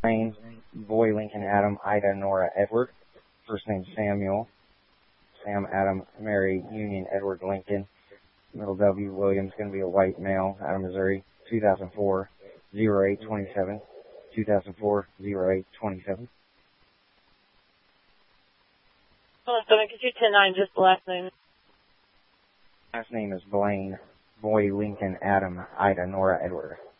Blaine, Boy, Lincoln, Adam, Ida, Nora, Edward. First name Samuel. Sam, Adam, Mary, Union, Edward, Lincoln. Middle W, Williams, going to be a white male, out of Missouri. 2004, 0827. 2004, 0827. Hold on, so I get you 10-9, just the last name. Last name is Blaine, Boy, Lincoln, Adam, Ida, Nora, Edward.